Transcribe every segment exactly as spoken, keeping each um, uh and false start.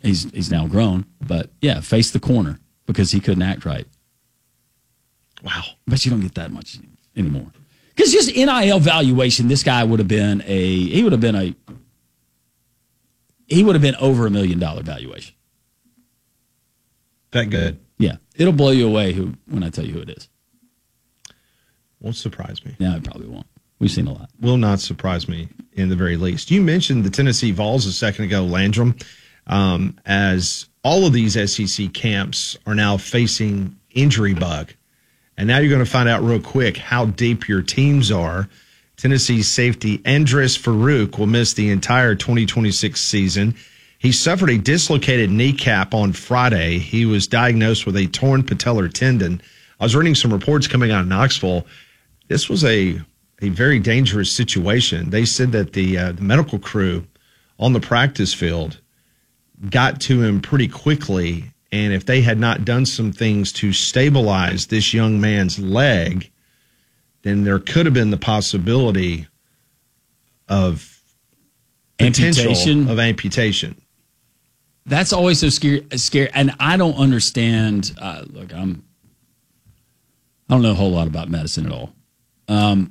He's he's now grown, but yeah, face the corner because he couldn't act right. Wow. But you don't get that much anymore. Because just N I L valuation, this guy would have been a he would have been a he would have been over a million dollar valuation. That good. Yeah. It'll blow you away who when I tell you who it is. Won't surprise me. No, it probably won't. We've seen a lot. Will not surprise me in the very least. You mentioned the Tennessee Vols a second ago, Landrum, um, as all of these S E C camps are now facing injury bug. And now you're going to find out real quick how deep your teams are. Tennessee's safety Andres Farouk will miss the entire twenty twenty-six season. He suffered a dislocated kneecap on Friday. He was diagnosed with a torn patellar tendon. I was reading some reports coming out of Knoxville. This was a a very dangerous situation. They said that the, uh, the medical crew on the practice field got to him pretty quickly, and if they had not done some things to stabilize this young man's leg, then there could have been the possibility of amputation. of amputation. That's always so scary, scary. And I don't understand. Uh, look, I'm, I don't know a whole lot about medicine at all. Um,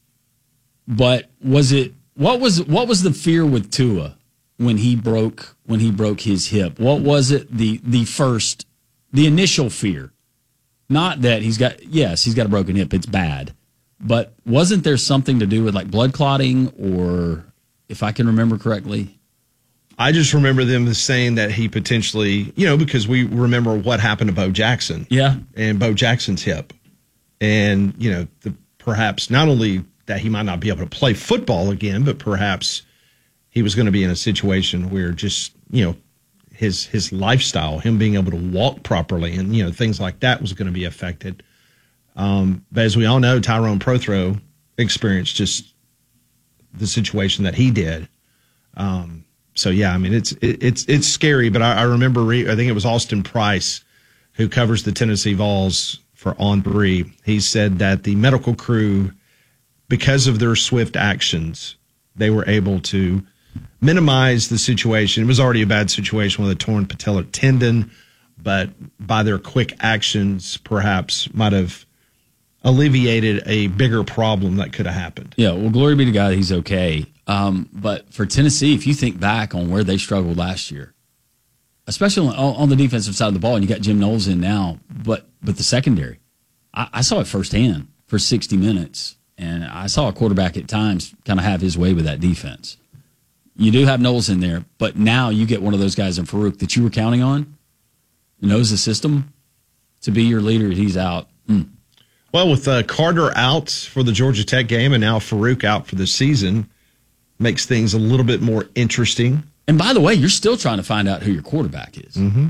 But was it what was what was the fear with Tua when he broke when he broke his hip? What was it the the first the initial fear? Not that he's got yes, he's got a broken hip, it's bad. But wasn't there something to do with like blood clotting or if I can remember correctly? I just remember them saying that he potentially, you know, because we remember what happened to Bo Jackson. Yeah. And Bo Jackson's hip. And, you know, the, perhaps not only that he might not be able to play football again, but perhaps he was going to be in a situation where just, you know, his his lifestyle, him being able to walk properly and, you know, things like that was going to be affected. Um, but as we all know, Tyrone Prothro experienced just the situation that he did. Um, so, yeah, I mean, it's it, it's it's scary, but I, I remember, re- I think it was Austin Price who covers the Tennessee Vols for On Three. He said that the medical crew, because of their swift actions, they were able to minimize the situation. It was already a bad situation with a torn patellar tendon, but by their quick actions, perhaps might have alleviated a bigger problem that could have happened. Yeah, well, glory be to God, he's okay. Um, but for Tennessee, if you think back on where they struggled last year, especially on, on the defensive side of the ball, and you got Jim Knowles in now, but but the secondary, I, I saw it firsthand for sixty minutes. And I saw a quarterback at times kind of have his way with that defense. You do have Knowles in there, but now you get one of those guys in Farouk that you were counting on, knows the system, to be your leader. He's out. Mm. Well, with uh, Carter out for the Georgia Tech game and now Farouk out for the season, makes things a little bit more interesting. And by the way, you're still trying to find out who your quarterback is. Mm-hmm.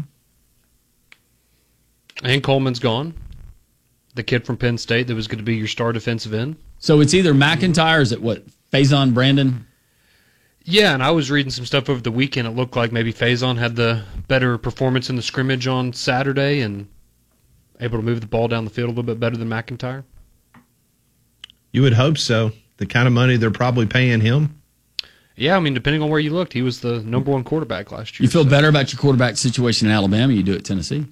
And Coleman's gone. The kid from Penn State that was going to be your star defensive end. So it's either McIntyre, or is it what, Faison Brandon? Yeah, and I was reading some stuff over the weekend. It looked like maybe Faison had the better performance in the scrimmage on Saturday and able to move the ball down the field a little bit better than McIntyre. You would hope so. The kind of money they're probably paying him. Yeah, I mean, depending on where you looked, he was the number one quarterback last year. You feel so. better about your quarterback situation in Alabama, you do at Tennessee.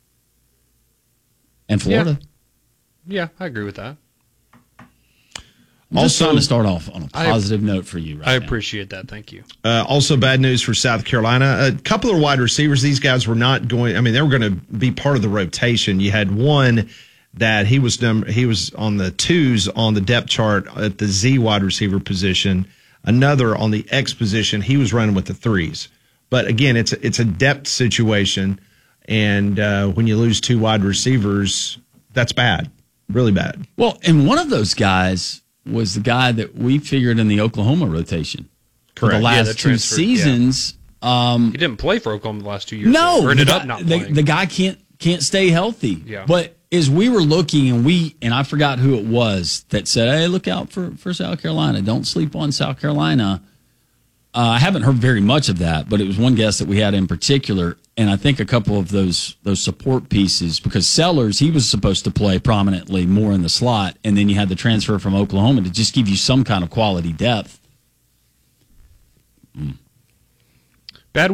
And Florida. Yeah. Yeah, I agree with that. I'm just Also, trying to start off on a I- positive note for you right I now. appreciate that. Thank you. Uh, also, bad news for South Carolina. A couple of wide receivers. These guys were not going. I mean, they were going to be part of the rotation. You had one that he was number. He was on the twos on the depth chart at the Z wide receiver position. Another on the X position. He was running with the threes. But again, it's a, it's a depth situation, and uh, when you lose two wide receivers, that's bad. Really bad. Well, and one of those guys was the guy that we figured in the Oklahoma rotation for the Correct. last Yeah, the two transfer, seasons. Um, He didn't play for Oklahoma the last two years. no, Or ended the up guy, not the, playing. the guy can't can't stay healthy. Yeah. But as we were looking, and we and I forgot who it was that said, "Hey, look out for, for South Carolina. Don't sleep on South Carolina." Uh, I haven't heard very much of that, but it was one guest that we had in particular, and I think a couple of those those support pieces, because Sellers, he was supposed to play prominently more in the slot, and then you had the transfer from Oklahoma to just give you some kind of quality depth. Mm.